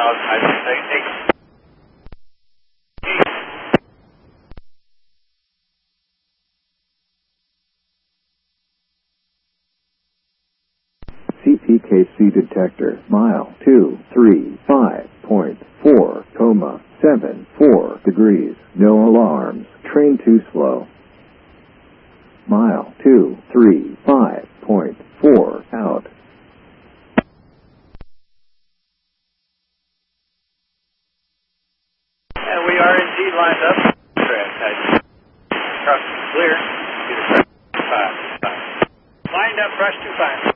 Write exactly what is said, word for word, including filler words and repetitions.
dog, I should say, eight. C P K C detector, mile two three five point four, comma, seven four degrees, no alarms, train too slow. Mile two three five point four, out. And we are indeed lined up. Crash, crossing clear. Five, five. Lined up, brush two five.